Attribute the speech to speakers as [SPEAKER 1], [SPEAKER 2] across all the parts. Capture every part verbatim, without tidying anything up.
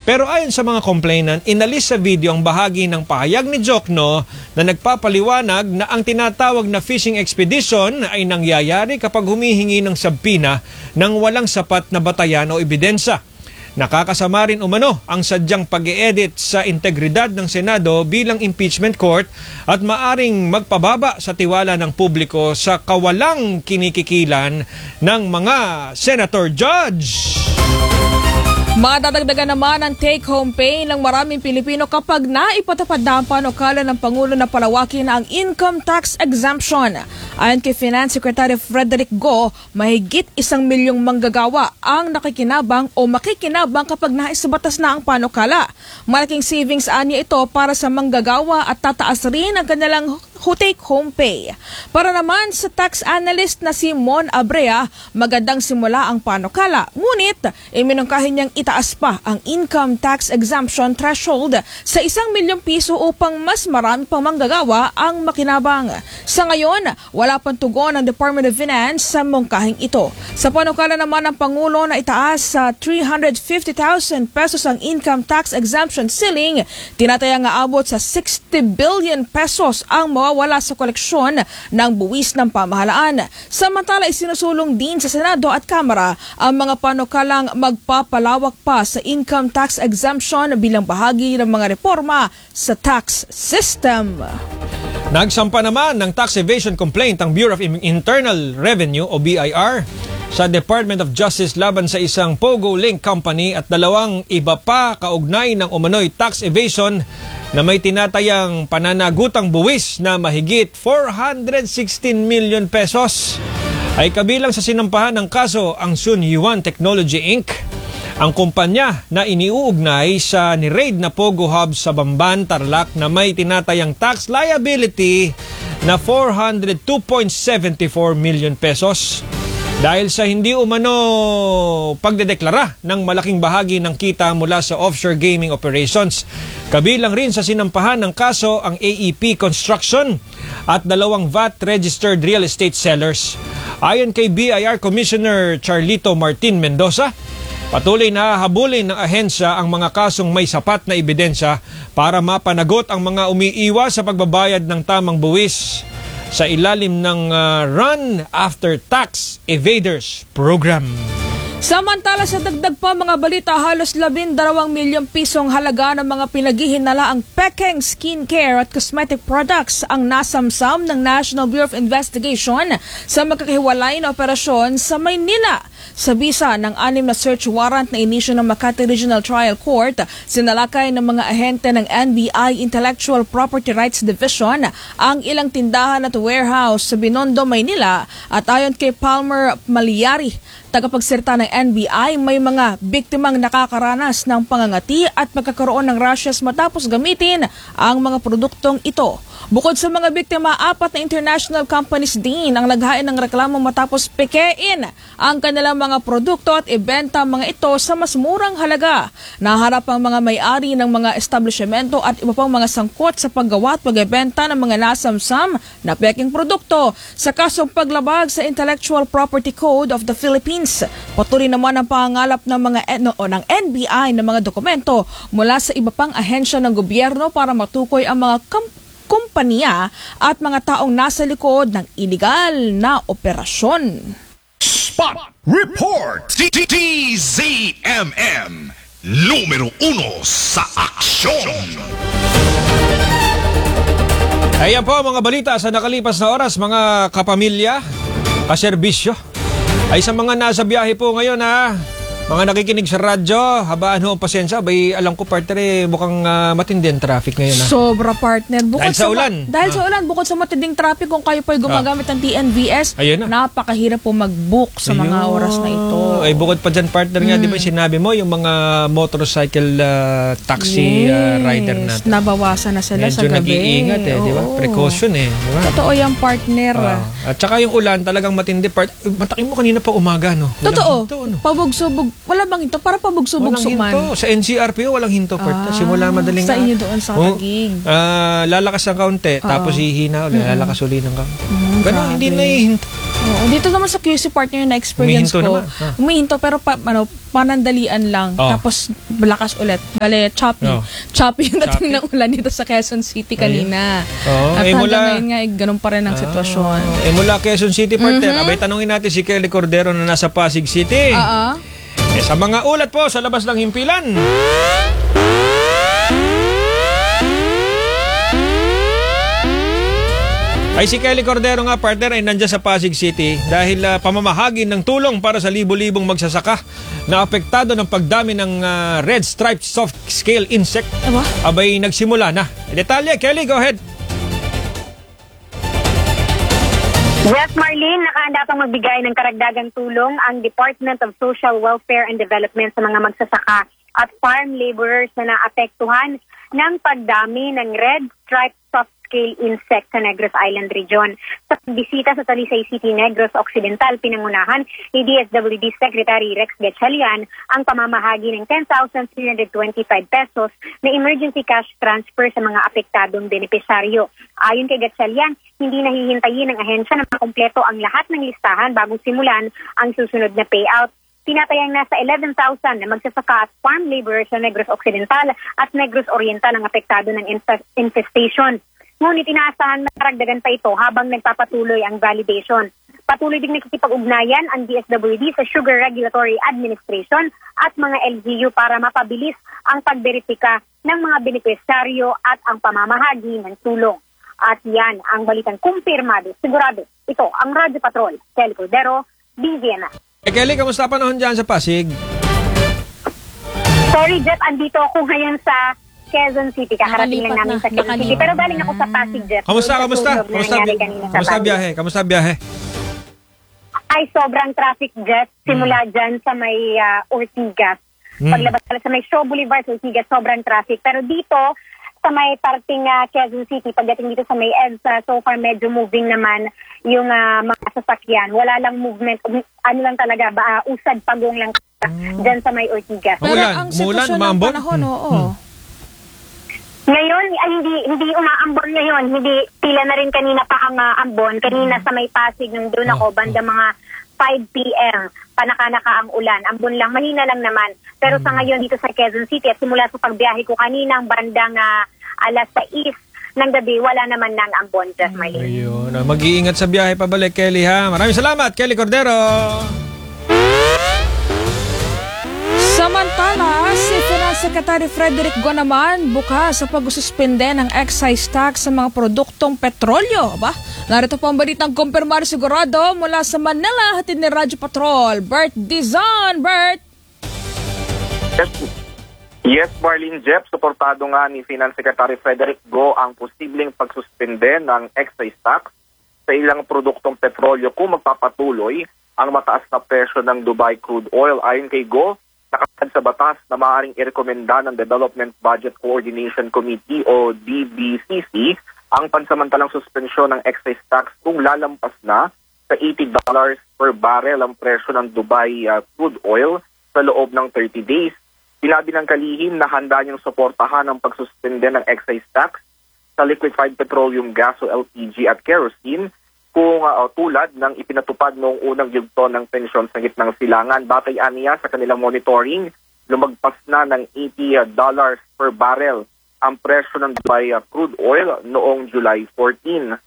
[SPEAKER 1] Pero ayon sa mga complainant, inalis sa video ang bahagi ng pahayag ni Jokno na nagpapaliwanag na ang tinatawag na fishing expedition ay nangyayari kapag humihingi ng sabpina ng walang sapat na batayan o ebidensya. Nakakasama rin umano ang sadyang pag-e-edit sa integridad ng Senado bilang impeachment court at maaring magpababa sa tiwala ng publiko sa kawalang kinikikilan ng mga senator judge.
[SPEAKER 2] Madadagdagan naman ang take-home pay ng maraming Pilipino kapag naipatupad na ang panukala ng Pangulo na palawakin ang income tax exemption. Ayon kay Finance Secretary Frederick Go, mahigit isang milyong manggagawa ang nakikinabang o makikinabang kapag naisabatas na ang panukala. Malaking savings anya ito para sa manggagawa at tataas rin ang kanilang take-home pay. Para naman sa tax analyst na si Mon Abrea, magandang simula ang panukala. Ngunit, iminungkahin niyang itaas pa ang income tax exemption threshold sa isang milyong piso upang mas marami pang manggagawa ang makinabang. Sa ngayon, wala pang tugon ang Department of Finance sa mungkahing ito. Sa panukala naman ng Pangulo na itaas sa three hundred fifty thousand pesos ang income tax exemption ceiling, tinatayang aabot sa sixty billion pesos ang mawawala sa koleksyon ng buwis ng pamahalaan. Samantala, isinusulong din sa Senado at Kamara ang mga panukalang magpapalawak pa sa income tax exemption bilang bahagi ng mga reforma sa tax system.
[SPEAKER 1] Nagsampa naman ng tax evasion complaint ang Bureau of Internal Revenue o B I R sa Department of Justice laban sa isang Pogo Link Company at dalawang iba pa kaugnay ng umano'y tax evasion na may tinatayang pananagutang buwis na mahigit four hundred sixteen million pesos. Ay kabilang sa sinampahan ng kaso ang Sun Yuan Technology Incorporated, ang kumpanya na iniuugnay sa ni-raid na Pogo Hub sa Bamban, Tarlac na may tinatayang tax liability na four hundred two point seven four million pesos. Dahil sa hindi umano pagdedeklara ng malaking bahagi ng kita mula sa offshore gaming operations. Kabilang rin sa sinampahan ng kaso ang A E P Construction at dalawang V A T-registered real estate sellers. Ayon kay B I R Commissioner Charlito Martin Mendoza, patuloy na habulin ng ahensya ang mga kasong may sapat na ebidensya para mapanagot ang mga umiiwas sa pagbabayad ng tamang buwis sa ilalim ng uh, Run After Tax Evaders Program.
[SPEAKER 2] Samantala sa dagdag pa mga balita, halos labindalawang milyong pisong halaga ng mga pinaghihinala ang Peking skincare at cosmetic products ang nasamsam ng National Bureau of Investigation sa magkakahiwalay na operasyon sa Maynila. Sa bisa ng anim na search warrant na inisyo ng Makati Regional Trial Court, sinalakay ng mga ahente ng N B I Intellectual Property Rights Division ang ilang tindahan at warehouse sa Binondo, Maynila at ayon kay Palmer Maliari, tagapagsalita ng N B I, may mga biktimang nakakaranas ng pangangati at magkakaroon ng rashes matapos gamitin ang mga produktong ito. Bukod sa mga biktima, apat na international companies din ang naghain ng reklamo matapos pekein ang kanilang mga produkto at ibenta mga ito sa mas murang halaga. Naharap ang mga may-ari ng mga establishmento at iba pang mga sangkot sa paggawa at pagbebenta ng mga nasamsam na peking produkto sa kasong paglabag sa Intellectual Property Code of the Philippines. Patuloy naman ang pangangalap ng mga no, o ng N B I ng mga dokumento mula sa iba pang ahensya ng gobyerno para matukoy ang mga kamp kumpanya at mga taong nasa likod ng iligal na operasyon.
[SPEAKER 3] Spot Report! T Z M M Numero uno sa aksyon!
[SPEAKER 1] Ayan po mga balita sa nakalipas na oras, mga kapamilya, kaserbisyo. Ay sa mga nasa biyahe po ngayon ha, mga nakikinig sa radyo, habaan ho ang pasensya. Bay, alam ko partner, mukhang uh, matindi ang traffic ngayon. Ha?
[SPEAKER 2] Sobra partner. Bukod
[SPEAKER 1] dahil sa, sa ulan.
[SPEAKER 2] Dahil
[SPEAKER 1] ah.
[SPEAKER 2] sa ulan, bukod sa matinding traffic, kung kayo po'y gumagamit ah. ng T N V S, na. napakahirap po mag-book sa Ayun. mga oras na ito.
[SPEAKER 1] Ay, bukod pa dyan partner hmm. nga, di ba sinabi mo, yung mga motorcycle uh, taxi yes. uh, rider natin.
[SPEAKER 2] Nabawasan na sila
[SPEAKER 1] Medyo
[SPEAKER 2] sa gabi.
[SPEAKER 1] Medyo nag-iingat eh, di ba? Precaution eh. Diba?
[SPEAKER 2] Totoo yung partner.
[SPEAKER 1] Ah. At saka yung ulan, talagang matindi part. Matakin mo kanina pa umaga, no? Walang
[SPEAKER 2] Totoo.
[SPEAKER 1] Hinto, no?
[SPEAKER 2] Pabog-subog. Wala bang ito? Para pabugso-bugso man.
[SPEAKER 1] Walang hinto. Sa N C R P O, walang hinto. Ah, simula madaling
[SPEAKER 2] sa inyo doon sa Taguig.
[SPEAKER 1] Oh, uh, lalakas ng kaunti, uh, tapos hihina ulit, uh, lalakas uli ng kaunti. Uh, Ganun, hindi na hihinto.
[SPEAKER 2] Oo, dito naman sa Q C partner na experience
[SPEAKER 1] Humihinto
[SPEAKER 2] ko.
[SPEAKER 1] naman, ha?
[SPEAKER 2] Humihinto pero pa, ano, panandalian lang.
[SPEAKER 1] Oh.
[SPEAKER 2] Tapos lakas ulit. Bale, choppy.
[SPEAKER 1] Oh.
[SPEAKER 2] Choppy yung dating
[SPEAKER 1] Choppy?
[SPEAKER 2] ng ulan dito sa Quezon City kanina.
[SPEAKER 1] Oh,
[SPEAKER 2] At
[SPEAKER 1] eh,
[SPEAKER 2] hanggang
[SPEAKER 1] mula-
[SPEAKER 2] ngayon nga, eh, ganun pa rin ang sitwasyon.
[SPEAKER 1] Eh mula Quezon City, partner,
[SPEAKER 2] Mhm.
[SPEAKER 1] abay tanungin natin si Kelly Cordero na nasa Pasig City.
[SPEAKER 2] Oo.
[SPEAKER 1] Eh, sa mga ulat po sa labas ng himpilan. Ay si Kelly Cordero nga, partner, ay nandiyan sa Pasig City dahil uh, pamamahagi ng tulong para sa libo-libong magsasaka na apektado ng pagdami ng uh, red striped soft scale insect.
[SPEAKER 2] Aba?
[SPEAKER 1] Abay nagsimula na. Detalye, Kelly, go ahead.
[SPEAKER 4] Yes, Marlene, nakahanda pang magbigay ng karagdagang tulong ang Department of Social Welfare and Development sa mga magsasaka at farm laborers na naapektuhan ng pagdami ng red striped soft-scale insect sa Negros Island Region. Sa bisita sa Talisay City, Negros Occidental, pinangunahan ni D S W D Secretary Rex Gatchalian ang pamamahagi ng ten thousand three hundred twenty-five pesos na emergency cash transfer sa mga apektadong benepisyaryo. Ayon kay Gatchalian, hindi nahihintayin ng ahensya na makumpleto ang lahat ng listahan bago simulan ang susunod na payout. Tinatayang nasa eleven thousand na magsasaka at farm laborers sa Negros Occidental at Negros Oriental ang apektado ng inf- infestation. Ngunit inaasahan na karagdagan pa ito habang nagpapatuloy ang validation. Patuloy din nakikipag-ugnayan ang D S W D sa Sugar Regulatory Administration at mga L G U para mapabilis ang pagberipika ng mga benepisyaryo at ang pamamahagi ng tulong. At yan ang balitang kumpirmado. Sigurado, ito ang Radyo Patrol. Kelly Cordero, B Z M A.
[SPEAKER 1] Eh, Kelly, kamusta panahon dyan sa Pasig?
[SPEAKER 4] Sorry, Jeff, andito ako ngayon sa Quezon City. Kakarating lang
[SPEAKER 2] Nakalipat
[SPEAKER 4] namin
[SPEAKER 2] na,
[SPEAKER 4] sa Quezon City.
[SPEAKER 2] nakalipat.
[SPEAKER 4] Pero galing ako sa Pasig, Jeff.
[SPEAKER 1] Kamusta,
[SPEAKER 4] Doon sa
[SPEAKER 1] kamusta?
[SPEAKER 4] sunog na
[SPEAKER 1] Kamusta,
[SPEAKER 4] nangyari kanina sa
[SPEAKER 1] kamusta
[SPEAKER 4] Pasig.
[SPEAKER 1] biyahe? Kamusta biyahe?
[SPEAKER 4] Ay, sobrang traffic, Jeff. Simula dyan sa may uh, Ortigas.
[SPEAKER 1] Hmm.
[SPEAKER 4] Paglabas pala sa may Shaw Boulevard, Ortigas, sobrang traffic. Pero dito, sa may parting uh, Quezon City, pagdating dito sa may EDSA, so far medyo moving naman yung uh, mga sasakyan. Wala lang movement. Um, ano lang talaga, ba, uh, usad pagong lang
[SPEAKER 1] Hmm.
[SPEAKER 4] dyan sa may Ortigas.
[SPEAKER 2] Pero
[SPEAKER 1] Umulan,
[SPEAKER 2] ang
[SPEAKER 1] umulan,
[SPEAKER 2] sitwasyon ng
[SPEAKER 1] umambon?
[SPEAKER 2] panahon, oo.
[SPEAKER 1] Hmm.
[SPEAKER 4] Ngayon, ay, hindi hindi umaambon ngayon. Hindi, pila na rin kanina pa ang uh, ambon. Kanina sa may Pasig, nung doon ako,
[SPEAKER 1] Oh,
[SPEAKER 4] banda mga five p.m. Panaka-naka ang ulan. Ambon lang, mahina lang naman. Pero sa ngayon dito sa Quezon City, at simula sa pagbiyahe ko kanina, bandang uh, alas sais ng gabi, wala naman ng ambon, Jeff Marlene.
[SPEAKER 1] Ayun. ah, Mag-iingat sa biyahe pabalik, Kelly, ha? Maraming salamat, Kelly Cordero.
[SPEAKER 2] Samantala, si Finance Secretary Frederick Go naman bukas sa pagsuspende ng excise tax sa mga produktong petrolyo. Ba? Narito po ang balitang kumpirmado sigurado mula sa Manila, hatid ni Radyo Patrol. Bert Dizon, Bert!
[SPEAKER 5] Yes, yes, Marlene Jeff, suportado nga ni Finance Secretary Frederick Go ang posibleng pagsuspende ng excise tax sa ilang produktong petrolyo kung magpapatuloy ang mataas na presyo ng Dubai crude oil. Ayon kay Go, nakatad sa batas na maaaring irekomenda ng Development Budget Coordination Committee o D B C C ang pansamantalang suspensyon ng excise tax kung lalampas na sa eighty dollars per barrel ang presyo ng Dubai uh, crude oil sa loob ng thirty days. Sinabi ng kalihim na handa niyang suportahan ang pagsuspende ng excise tax sa liquefied petroleum gas o L P G at kerosene kung uh, tulad ng ipinatupad noong unang yugto ng pensyon sa gitnang silangan. Batay aniya sa kanilang monitoring, lumagpas na ng eighty dollars per barrel ang presyo ng Dubai uh, crude oil noong July fourteenth.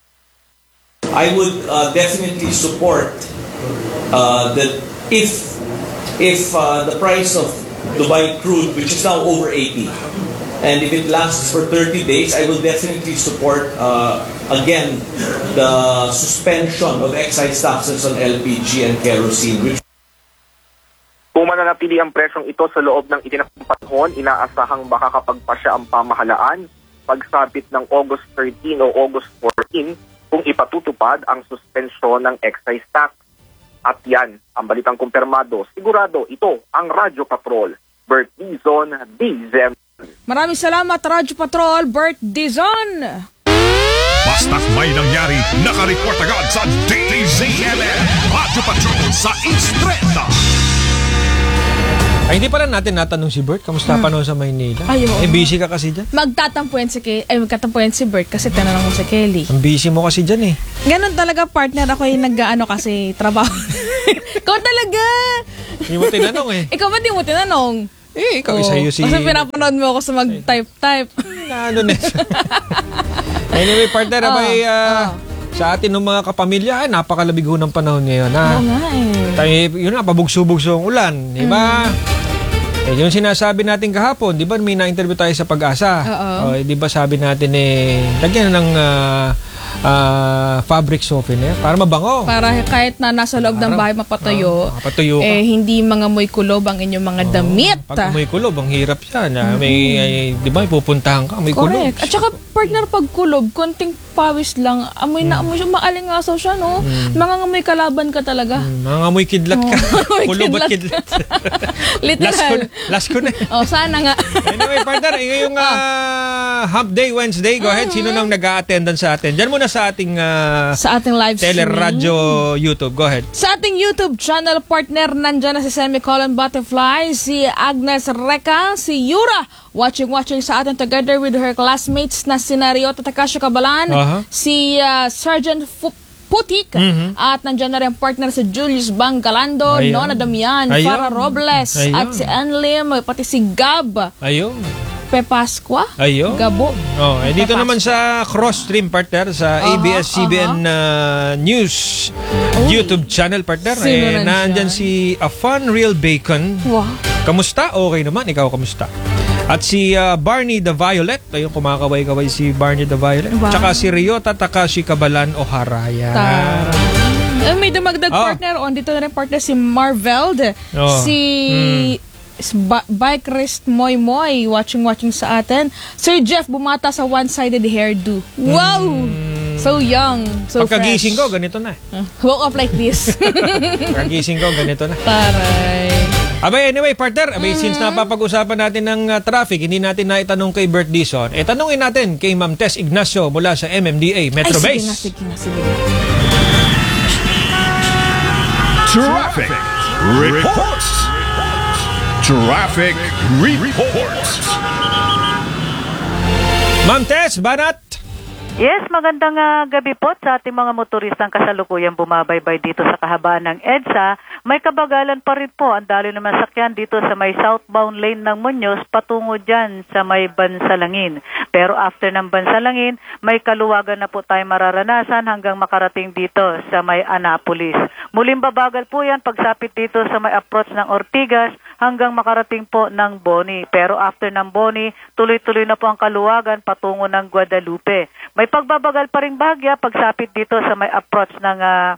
[SPEAKER 6] I would uh, definitely support uh, that if if uh, the price of Dubai crude, which is now over eighty, and if it lasts for thirty days, I will definitely support uh, again the suspension of excise taxes on L P G and kerosene, which
[SPEAKER 5] Kung mananatili ang presyong ito sa loob ng itinakdang panahon, inaasahang makakapagpasya ang pamahalaan pagsabit ng August thirteenth o August fourteenth kung ipatutupad ang suspensyon ng excise tax. At yan, ang balitang kumpirmado. Sigurado, ito ang Radyo Patrol. Bert Dizon, D Z M.
[SPEAKER 2] Maraming salamat, Radyo Patrol, Bert Dizon!
[SPEAKER 3] Basta't may nangyari, nakareport agad sa D Z M M. Radyo Patrol sa East Trend.
[SPEAKER 1] Ay, hindi pala natin natanong si Bert. Kamusta pa noon sa Maynila?
[SPEAKER 2] Ay, oo.
[SPEAKER 1] Eh, busy ka kasi dyan.
[SPEAKER 2] Magtatampuan si Kelly, ay magtatampuan si Bert kasi tinanong mo si Kelly.
[SPEAKER 1] Ang busy mo kasi dyan eh.
[SPEAKER 2] Ganon talaga, partner. Ako yung nag-ano kasi trabaho. Ikaw talaga.
[SPEAKER 1] Hindi mo tinanong eh.
[SPEAKER 2] Ikaw ba di mo tinanong?
[SPEAKER 1] Eh, ikaw
[SPEAKER 2] Oo.
[SPEAKER 1] isa yung si...
[SPEAKER 2] Kasi pinapanood mo ako sa mag-type-type.
[SPEAKER 1] Na, ano na. Anyway, partner,
[SPEAKER 2] Oo,
[SPEAKER 1] abay, ah,
[SPEAKER 2] oo.
[SPEAKER 1] sa atin ng mga kapamilya, ay, napakalabig ho ng panahon ngayon. Ha?
[SPEAKER 2] Oo nga eh.
[SPEAKER 1] Tayo, yun nga, pabugso-bugso ang ulan. Di ba? Eh, yung sinasabi natin kahapon, di ba may na-interview tayo sa Pag-asa?
[SPEAKER 2] Oo.
[SPEAKER 1] O, di ba sabi natin eh, lagyan na ng ah, ah, fabric softener para mabango.
[SPEAKER 2] Para kahit na nasa loob ng bahay mapatayo,
[SPEAKER 1] Oo, mapatuyo ka.
[SPEAKER 2] eh hindi mga moy kulob ang inyong mga damit.
[SPEAKER 1] Pag may kulob, ang hirap yan. ah. May, ay, di ba, may pupuntahan ka, may kulob.
[SPEAKER 2] Correct. At saka partner pag kulob, konting pawis lang, amoy na amoy siya, maalingasaw siya, no? Mga amoy kalaban ka talaga.
[SPEAKER 1] Mga amoy kidlat ka.
[SPEAKER 2] Amoy
[SPEAKER 1] Kulob at
[SPEAKER 2] kidlat.
[SPEAKER 1] kidlat. last ko,
[SPEAKER 2] Literal.
[SPEAKER 1] last ko na.
[SPEAKER 2] Oh, sana nga.
[SPEAKER 1] Anyway, partner, ngayong uh, Hump Day Wednesday, go ahead. Sino nang nag-a-attendan sa atin? Diyan muna sa ating uh,
[SPEAKER 2] Sa ating live streaming.
[SPEAKER 1] teleradyo YouTube. Go ahead.
[SPEAKER 2] Sa ating YouTube channel partner, nandyan na si Semicolon Butterfly, si Agnes Reca, si Yura, watching-watching sa atin together with her classmates na si Riota Takasio Cabalan,
[SPEAKER 1] Aha.
[SPEAKER 2] si uh, Sergeant Fu- Putik, at nandyan na rin partner si Julius Banggalando,
[SPEAKER 1] Ayun.
[SPEAKER 2] Nona Damian,
[SPEAKER 1] Ayun.
[SPEAKER 2] Farah Robles,
[SPEAKER 1] Ayun.
[SPEAKER 2] at si Anlim, pati si Gab,
[SPEAKER 1] Ayun.
[SPEAKER 2] Pepasqua,
[SPEAKER 1] Ayun.
[SPEAKER 2] Gabo.
[SPEAKER 1] Oh, eh, dito
[SPEAKER 2] Pepasqua.
[SPEAKER 1] naman sa cross-stream partner sa A B S C B N uh, News YouTube channel partner.
[SPEAKER 2] Sino
[SPEAKER 1] Eh,
[SPEAKER 2] nandyan?
[SPEAKER 1] nandyan si A Fun Real Bacon.
[SPEAKER 2] Wow.
[SPEAKER 1] Kamusta? Okay naman. Ikaw, kamusta? At si uh, Barney the Violet. Ayun, kumakaway-kaway si Barney the Violet.
[SPEAKER 2] Wow.
[SPEAKER 1] Tsaka si Ryota Takashi Cabalan Oharaya.
[SPEAKER 2] Tara. Eh, may dumagdag
[SPEAKER 1] Oh.
[SPEAKER 2] partner. On dito na rin partner si Marveld.
[SPEAKER 1] Oh.
[SPEAKER 2] Si si Ba- Bike Rest Moy Moy watching watching sa atin. Sir Jeff bumata sa one-sided hairdo. Wow! So young, so
[SPEAKER 1] Pagkagising
[SPEAKER 2] fresh.
[SPEAKER 1] ko, ganito na.
[SPEAKER 2] Uh, woke up like this.
[SPEAKER 1] Pagkagising ko, ganito na.
[SPEAKER 2] Taray.
[SPEAKER 1] Abay, anyway, partner, abay, since napapag-usapan natin ng uh, traffic, hindi natin naitanong kay Bert Dizon, eh, tanungin natin kay Ma'am Tess Ignacio mula sa M M D A Metro
[SPEAKER 2] Ay, sige
[SPEAKER 1] Base.
[SPEAKER 2] nga, sige nga, sige.
[SPEAKER 3] Traffic reports. Traffic reports.
[SPEAKER 1] Ma'am Tess, banat!
[SPEAKER 7] Yes, magandang uh, gabi po sa ating mga motoristang kasalukuyang bumabaybay dito sa kahabaan ng EDSA. May kabagalan pa rin po ang daloy ng masakyan dito sa may southbound lane ng Muñoz patungo dyan sa may Bansalangin. Pero after ng Bansalangin, may kaluwagan na po tayo mararanasan hanggang makarating dito sa may Anapolis. Muling babagal po yan pagsapit dito sa may approach ng Ortigas hanggang makarating po ng Boni. Pero after ng Boni, tuloy-tuloy na po ang kaluwagan patungo ng Guadalupe. May pagbabagal pa rin bahagya pagsapit dito sa may approach ng uh,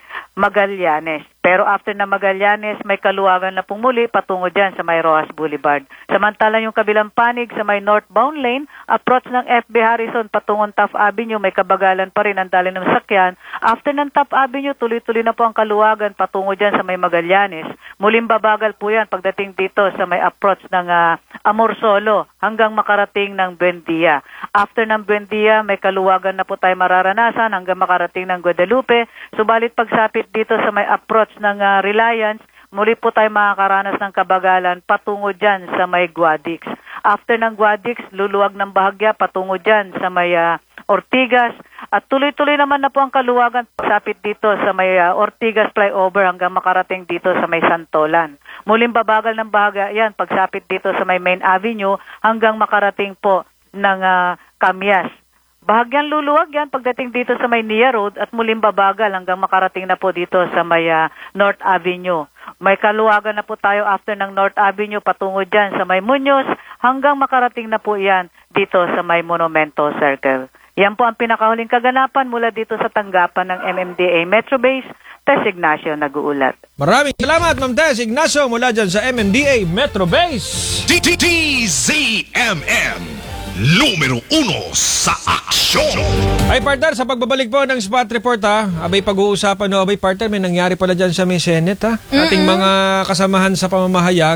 [SPEAKER 7] Magallanes. Pero after na Magallanes, may kaluwagan na pong muli patungo dyan sa may Rojas Boulevard. Samantala yung kabilang panig sa may northbound lane, approach ng F B Harrison patungong Taft Avenue, may kabagalan pa rin ang daloy ng sakyan. After ng Taft Avenue, tuloy-tuloy na po ang kaluwagan patungo dyan sa may Magallanes. Muling babagal po yan pagdating dito sa may approach ng uh, Amorsolo hanggang makarating ng Buendia. After ng Buendia, may kaluwagan na po tayo mararanasan hanggang makarating ng Guadalupe. Subalit pagsapit dito sa may approach ng uh, Reliance, muli po tayo makakaranas ng kabagalan patungo dyan sa may Guadix. After ng Guadix, luluwag ng bahagya patungo dyan sa may uh, Ortigas. At tuloy-tuloy naman na po ang kaluwagan pagsapit dito sa may uh, Ortigas flyover hanggang makarating dito sa may Santolan. Muling babagal ng bahagya yan pagsapit dito sa may Main Avenue hanggang makarating po ng uh, Camias. Bahagyang luluwag yan pagdating dito sa may Nia Road at muling babagal hanggang makarating na po dito sa may uh, North Avenue. May kaluwagan na po tayo after ng North Avenue patungo dyan sa may Muñoz hanggang makarating na po yan dito sa may Monumento Circle. Yan po ang pinakahuling kaganapan mula dito sa tanggapan ng M M D A Metro Base. Tess Ignacio nag-uulat.
[SPEAKER 1] Maraming salamat, Ma'am Tess Ignacio mula dyan sa M M D A Metro Base.
[SPEAKER 3] D Z M M. Numero uno sa aksyon.
[SPEAKER 1] Ay, partner, sa pagbabalik po ng spot report, ha, abay pag-uusapan, no, abay, partner, may nangyari pala dyan sa may Senate, ha. Ating mga kasamahan sa pamamahayag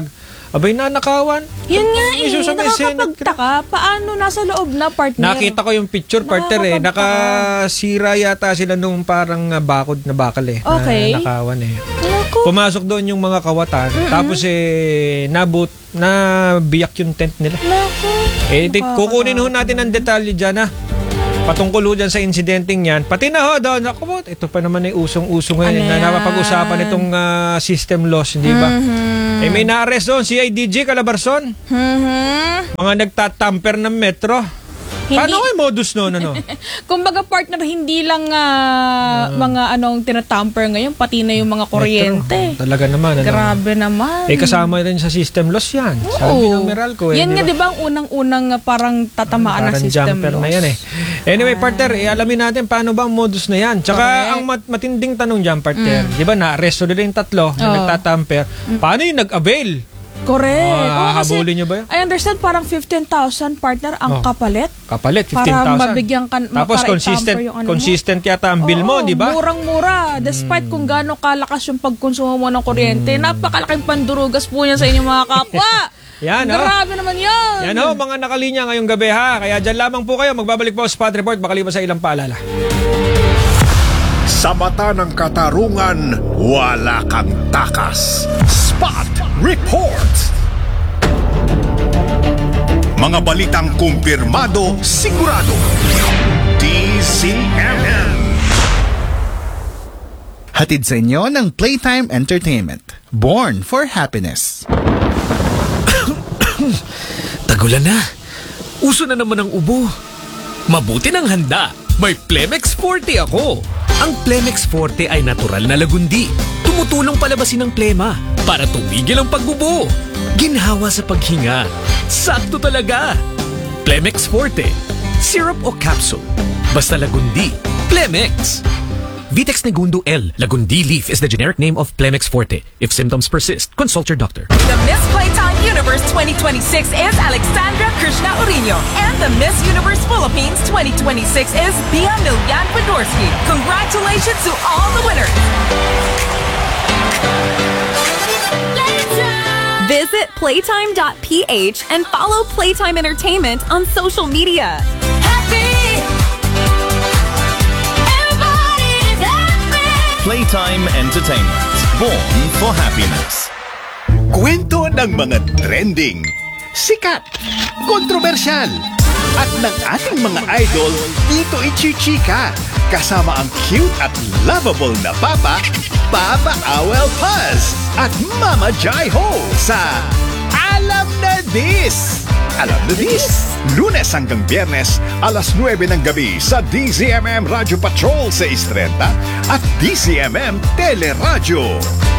[SPEAKER 1] Abay, nanakawan.
[SPEAKER 2] Yun nga eh,
[SPEAKER 1] Isusok may Senate
[SPEAKER 2] nakakapagtaka. Paano nasa loob na, partner?
[SPEAKER 1] Nakita ko yung picture, partner eh.
[SPEAKER 2] Nakakapagtaka.
[SPEAKER 1] Nakasira yata sila nung parang ah, bakod na bakal eh.
[SPEAKER 2] Okay.
[SPEAKER 1] Na nakawan eh.
[SPEAKER 2] Naku.
[SPEAKER 1] Pumasok doon yung mga kawatan. Tapos eh, nabut, na biyak yung tent nila.
[SPEAKER 2] Naku.
[SPEAKER 1] Eh, tit- kukunin ho natin ang detalye dyan ha. Patungkol ho dyan sa insidenteng yan. Pati na ho doon. Ako po, ito pa naman ay usong-usong ngayon
[SPEAKER 2] Ano
[SPEAKER 1] na
[SPEAKER 2] yan?
[SPEAKER 1] napapag-usapan itong ah, system loss, hindi ba? Eh, may na-arrest doon, C I D G Calabarzon.
[SPEAKER 2] Mhm.
[SPEAKER 1] Mga nagtatamper ng metro.
[SPEAKER 2] Hindi-
[SPEAKER 1] Paano kayo modus noon, ano?
[SPEAKER 2] Kumbaga, partner, hindi lang ah, mga anong tinatamper ngayon, pati na yung mga kuryente.
[SPEAKER 1] Metro. Talaga naman, ano?
[SPEAKER 2] Grabe naman.
[SPEAKER 1] Eh, kasama rin sa system loss yan. Sabi ng Meralco. Eh,
[SPEAKER 2] Yan
[SPEAKER 1] di
[SPEAKER 2] nga,
[SPEAKER 1] ba?
[SPEAKER 2] di ba, ang unang-unang ah, parang tatamaan ng
[SPEAKER 1] Parang
[SPEAKER 2] system
[SPEAKER 1] jumper
[SPEAKER 2] loss.
[SPEAKER 1] na yan eh. Anyway, partner, eh, alamin natin paano ba ang modus na yan. Tsaka
[SPEAKER 2] Correct.
[SPEAKER 1] ang mat- matinding tanong dyan, partner, di ba na-arresto nila yung tatlo na
[SPEAKER 2] Oo.
[SPEAKER 1] nagtatamper. Paano yung nag-avail?
[SPEAKER 2] Correct.
[SPEAKER 1] Ah,
[SPEAKER 2] Oo, kasi
[SPEAKER 1] habulin niyo ba yun?
[SPEAKER 2] I understand, parang fifteen thousand, partner, ang
[SPEAKER 1] Oh.
[SPEAKER 2] kapalit.
[SPEAKER 1] Kapalit,
[SPEAKER 2] Para
[SPEAKER 1] fifteen thousand.
[SPEAKER 2] mabigyan ka-
[SPEAKER 1] Tapos
[SPEAKER 2] para
[SPEAKER 1] consistent,
[SPEAKER 2] itamper yung ano mo.
[SPEAKER 1] consistent yata ang bill mo,
[SPEAKER 2] Oo,
[SPEAKER 1] di ba? Hmm.
[SPEAKER 2] Murang-mura. Despite kung gaano kalakas yung pagkonsumo mo ng kuryente, napakalaking pandurugas po yan sa inyong mga kapwa.
[SPEAKER 1] Yan, oh.
[SPEAKER 2] Grabe naman yan.
[SPEAKER 1] Yan ho, mga nakalinya ngayong gabi ha. Kaya dyan lamang po kayo. Magbabalik po sa Spot Report makalipas sa ilang paalala.
[SPEAKER 3] Sa mata ng katarungan, wala kang takas. Spot Report. Mga balitang kumpirmado, sigurado. D Z M M.
[SPEAKER 8] Hatid sa inyo ng Playtime Entertainment. Born for happiness.
[SPEAKER 9] Tagulan na. Uso na naman ang ubo. Mabuti ng handa. May Plemex Forte ako. Ang Plemex Forte ay natural na lagundi. Tumutulong palabasin ang plema para tumigil ang pagbubo. Ginhawa sa paghinga. Sakto talaga. Plemex Forte. Syrup o capsule. Basta lagundi. Plemex. Vitex Negundo L. Lagundi leaf is the generic name of Plemex Forte. If symptoms persist, consult your doctor.
[SPEAKER 10] The Miss Playtime Universe twenty twenty-six is Alexandra Krishna Urino. And the Miss Universe Philippines twenty twenty-six is Bia Milyan Fedorsky. Congratulations to all the winners.
[SPEAKER 11] Visit playtime dot p h and follow Playtime Entertainment on social media.
[SPEAKER 12] Playtime Entertainment. Born for happiness.
[SPEAKER 3] Kwento ng mga trending, sikat, kontrobersyal, at ng ating mga idol dito ichichika. Kasama ang cute at lovable na Papa, Papa Awel Paz, at Mama Jai Ho sa Alam na This! Alam na This! Lunes hanggang Biyernes, alas nuwebe ng gabi sa D Z M M Radio Patrol sa Istrenta at D Z M M Teleradyo.